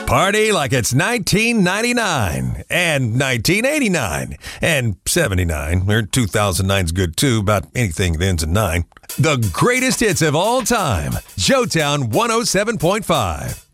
Party like it's 1999 and 1989 and 79 or 2009's good too, about anything that ends in 9. The greatest hits of all time. Showtown 107.5.